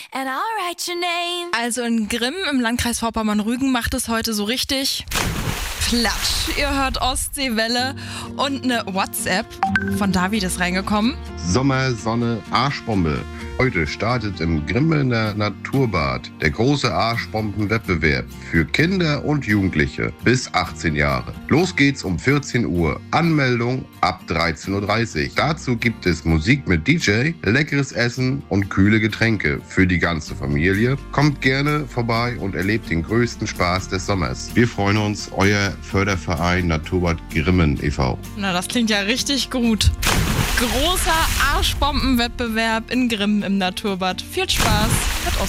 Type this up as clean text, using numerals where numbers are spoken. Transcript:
And I'll write your name. Also in Grimm im Landkreis Vorpommern-Rügen macht es heute so richtig Platsch. Ihr hört Ostseewelle und eine WhatsApp von David ist reingekommen. Sommer, Sonne, Arschbombe. Heute startet im Grimmelner Naturbad der große Arschbomben-Wettbewerb für Kinder und Jugendliche bis 18 Jahre. Los geht's um 14 Uhr. Anmeldung ab 13.30 Uhr. Dazu gibt es Musik mit DJ, leckeres Essen und kühle Getränke für die ganze Familie. Kommt gerne vorbei und erlebt den größten Spaß des Sommers. Wir freuen uns, euer Förderverein Naturbad Grimmen e.V. Na, das klingt ja richtig gut. Großer Arschbombenwettbewerb in Grimm im Naturbad. Viel Spaß mit Ost.